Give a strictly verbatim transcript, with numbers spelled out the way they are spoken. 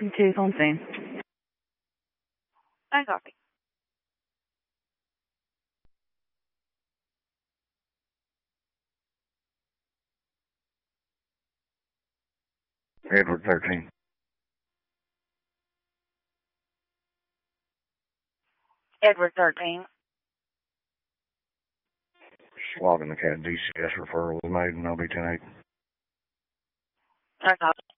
Welcome to phone scene. I copy. Edward thirteen. Edward thirteen. Slogging the cat D C S referral was made and I'll be ten eight. I copy.